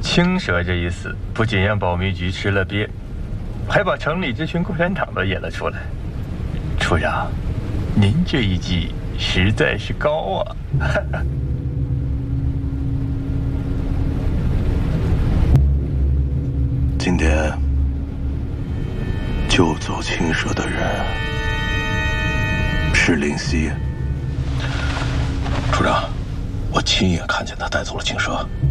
青蛇这一死，不仅让保密局吃了瘪，还把城里这群共产党都演了出来。处长，您这一计实在是高啊！ 今天救走青蛇的人是林夕。 处长，我亲眼看见他带走了青蛇。